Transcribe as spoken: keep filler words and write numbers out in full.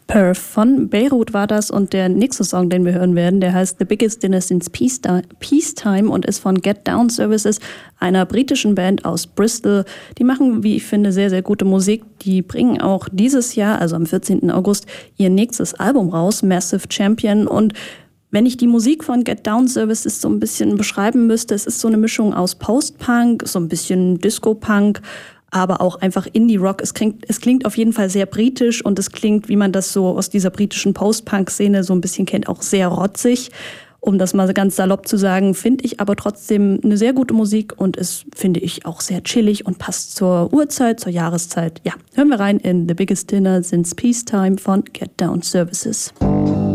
Perth von Beirut war das und der nächste Song, den wir hören werden, der heißt The Biggest Dinner Since Peacetime und ist von Get Down Services, einer britischen Band aus Bristol. Die machen, wie ich finde, sehr, sehr gute Musik. Die bringen auch dieses Jahr, also am vierzehnten August, ihr nächstes Album raus, Massive Champion. Und wenn ich die Musik von Get Down Services so ein bisschen beschreiben müsste, es ist so eine Mischung aus Post-Punk, so ein bisschen Disco-Punk, aber auch einfach Indie-Rock. Es klingt, es klingt auf jeden Fall sehr britisch und es klingt, wie man das so aus dieser britischen Post-Punk-Szene so ein bisschen kennt, auch sehr rotzig. Um das mal ganz salopp zu sagen, finde ich aber trotzdem eine sehr gute Musik und ist, finde ich, auch sehr chillig und passt zur Uhrzeit, zur Jahreszeit. Ja, hören wir rein in The Biggest Dinner Since Peacetime von Get Down Services.